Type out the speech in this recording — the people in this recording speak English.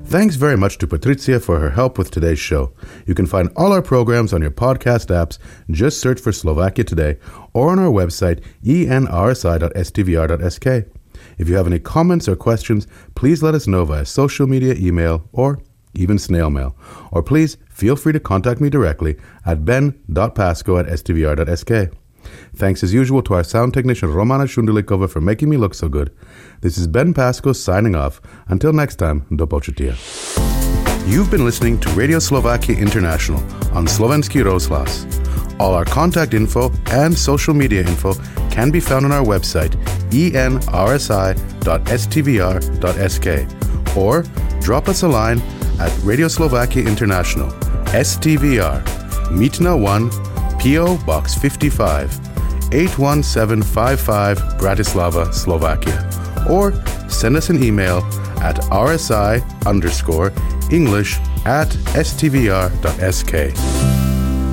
Thanks very much to Patricia for her help with today's show. You can find all our programs on your podcast apps. Just search for Slovakia Today or on our website enrsi.stvr.sk. If you have any comments or questions, please let us know via social media, email, or even snail mail. Or please feel free to contact me directly at ben.pasco@stvr.sk. Thanks as usual to our sound technician Romana Shundulikova for making me look so good. This is Ben Pasco signing off. Until next time, do počutia. You've been listening to Radio Slovakia International on Slovenský rozhlas. All our contact info and social media info can be found on our website enrsi.stvr.sk or drop us a line at Radio Slovakia International, STVR, Mítna 1, P.O. Box 55, 81755, Bratislava, Slovakia. Or send us an email at rsi_English@stvr.sk.